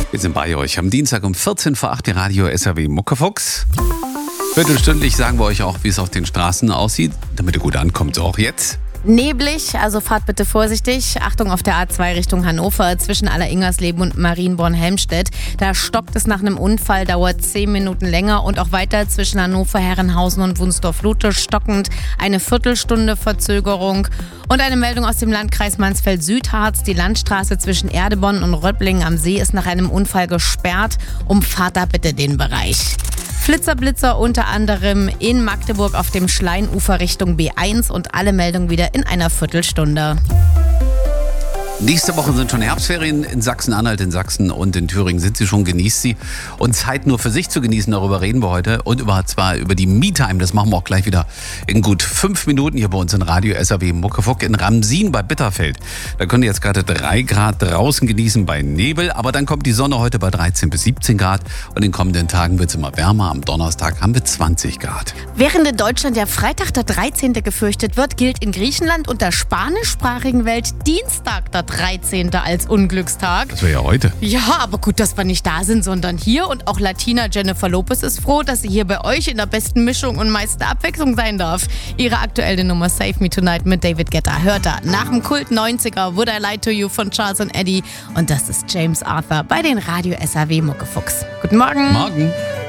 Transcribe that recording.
Wir sind bei euch am Dienstag um 14 vor 8 die Radio SAW Muckefuchs. Viertelstündlich sagen wir euch auch, wie es auf den Straßen aussieht, damit ihr gut ankommt, so auch jetzt. Neblig, also fahrt bitte vorsichtig. Achtung auf der A2 Richtung Hannover zwischen Aller-Ingersleben und Marienborn-Helmstedt. Da stockt es nach einem Unfall, dauert 10 Minuten länger und auch weiter zwischen Hannover, Herrenhausen und Wunsdorf-Lute stockend. Eine Viertelstunde Verzögerung. Und eine Meldung aus dem Landkreis Mansfeld-Südharz. Die Landstraße zwischen Erdebonn und Röpplingen am See ist nach einem Unfall gesperrt. Umfahrt da bitte den Bereich. Flitzer-Blitzer unter anderem in Magdeburg auf dem Schleinufer Richtung B1 und alle Meldungen wieder in einer Viertelstunde. Nächste Woche sind schon Herbstferien in Sachsen-Anhalt, in Sachsen und in Thüringen sind sie schon. Genießt sie. Und Zeit nur für sich zu genießen, darüber reden wir heute. Und zwar über die Me-Time, das machen wir auch gleich wieder in gut 5 Minuten hier bei uns in Radio SAW Muckefuck in Ramsin bei Bitterfeld. Da könnt ihr jetzt gerade 3 Grad draußen genießen bei Nebel, aber dann kommt die Sonne heute bei 13 bis 17 Grad und in den kommenden Tagen wird es immer wärmer. Am Donnerstag haben wir 20 Grad. Während in Deutschland der Freitag der 13. gefürchtet wird, gilt in Griechenland und der spanischsprachigen Welt Dienstag der 13. als Unglückstag. Das wäre ja heute. Ja, aber gut, dass wir nicht da sind, sondern hier. Und auch Latina Jennifer Lopez ist froh, dass sie hier bei euch in der besten Mischung und meisten Abwechslung sein darf. Ihre aktuelle Nummer Save Me Tonight mit David Guetta hört er nach dem Kult 90er Would I Lie to You von Charles und Eddie. Und das ist James Arthur bei den Radio SAW Muckefuchs. Guten Morgen. Morgen.